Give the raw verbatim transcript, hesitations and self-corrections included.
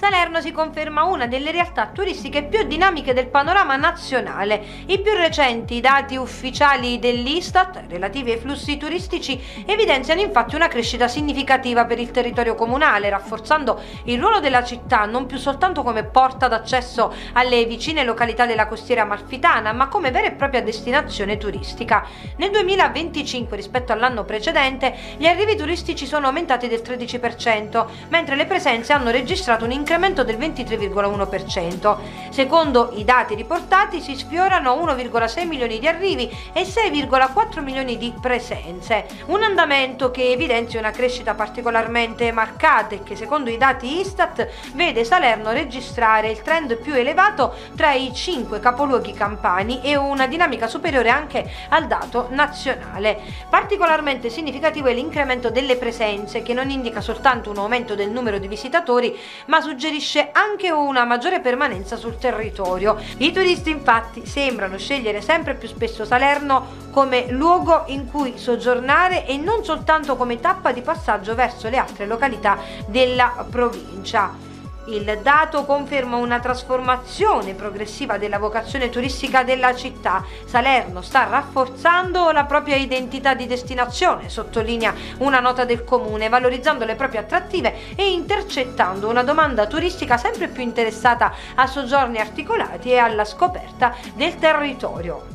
Salerno si conferma una delle realtà turistiche più dinamiche del panorama nazionale. I più recenti dati ufficiali dell'Istat relativi ai flussi turistici evidenziano infatti una crescita significativa per il territorio comunale, rafforzando il ruolo della città non più soltanto come porta d'accesso alle vicine località della costiera amalfitana, ma come vera e propria destinazione turistica. Nel duemilaventicinque, rispetto all'anno precedente, gli arrivi turistici sono aumentati del tredici per cento, mentre le presenze hanno registrato un incremento del ventitré virgola uno per cento. Secondo i dati riportati si sfiorano uno virgola sei milioni di arrivi e sei virgola quattro milioni di presenze, un andamento che evidenzia una crescita particolarmente marcata e che secondo i dati Istat vede Salerno registrare il trend più elevato tra i cinque capoluoghi campani e una dinamica superiore anche al dato nazionale. Particolarmente significativo è l'incremento delle presenze, che non indica soltanto un aumento del numero di visitatori, ma suggerisce anche una maggiore permanenza sul territorio. I turisti infatti sembrano scegliere sempre più spesso Salerno come luogo in cui soggiornare e non soltanto come tappa di passaggio verso le altre località della provincia. Il dato conferma una trasformazione progressiva della vocazione turistica della città. Salerno sta rafforzando la propria identità di destinazione, sottolinea una nota del comune, valorizzando le proprie attrattive e intercettando una domanda turistica sempre più interessata a soggiorni articolati e alla scoperta del territorio.